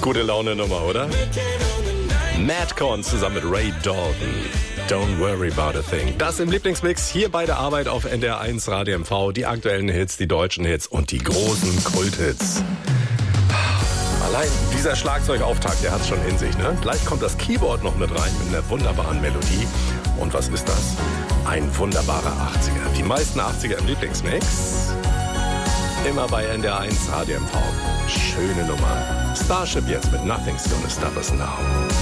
Gute Laune-Nummer, oder? Madcon zusammen mit Ray Dalton. Don't worry about a thing. Das im Lieblingsmix hier bei der Arbeit auf NDR1 Radio MV. Die aktuellen Hits, die deutschen Hits und die großen Kulthits. Allein dieser Schlagzeugauftakt, der hat's schon in sich, ne? Gleich kommt das Keyboard noch mit rein mit einer wunderbaren Melodie. Und was ist das? Ein wunderbarer 80er. Die meisten 80er im Lieblingsmix. Immer bei NDR1 Radio MV. Schöne Nummer. Starship jetzt mit Nothing's Gonna Stop Us Now.